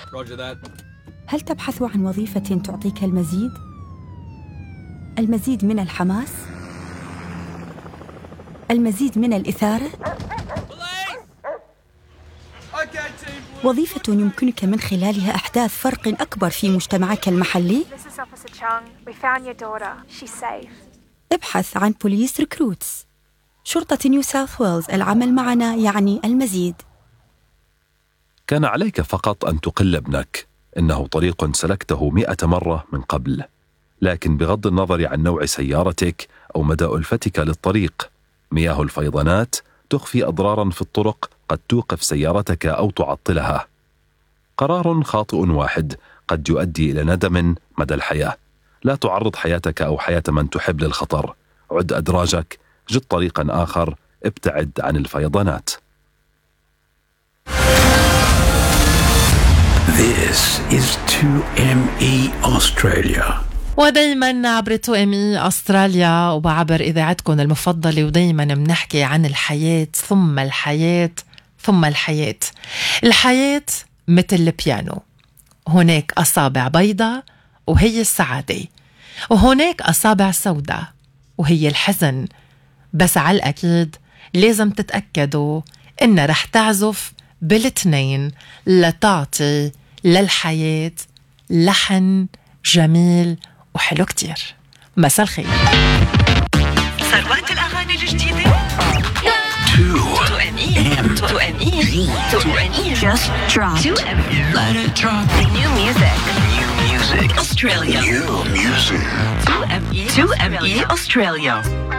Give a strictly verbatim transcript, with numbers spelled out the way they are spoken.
هل تبحث عن وظيفة تعطيك المزيد؟ المزيد من الحماس؟ المزيد من الإثارة؟ وظيفة يمكنك من خلالها إحداث فرق أكبر في مجتمعك المحلي؟ ابحث عن بوليس ريكروتس. شرطة نيو ساوث ويلز، العمل معنا يعني المزيد. كان عليك فقط أن تقل ابنك، إنه طريق سلكته مئة مرة من قبل. لكن بغض النظر عن نوع سيارتك أو مدى ألفتك للطريق، مياه الفيضانات تخفي أضراراً في الطرق قد توقف سيارتك أو تعطلها. قرار خاطئ واحد قد يؤدي إلى ندم مدى الحياة. لا تعرض حياتك أو حياة من تحب للخطر. عد أدراجك، جد طريقاً آخر، ابتعد عن الفيضانات. This is تو إم إي Australia. ودايما عبر تو إم إي أستراليا وعبر إذاعتكم المفضلة، ودايما بنحكي عن الحياة ثم الحياة ثم الحياة. الحياة مثل البيانو، هناك أصابع بيضاء وهي السعادة، وهناك أصابع سوداء وهي الحزن. بس على الأكيد لازم تتأكدوا إن رح تعزف بالاثنين لتعطي للحياة لحن جميل وحلو كتير. مساء الخير. صار وقت الأغاني الجديدة. تو إم إي تو إم إي تو إم إي just drop. تو إم إي let it drop. New music. New music. Australia. New music. تو إم إي تو إم إي Australia.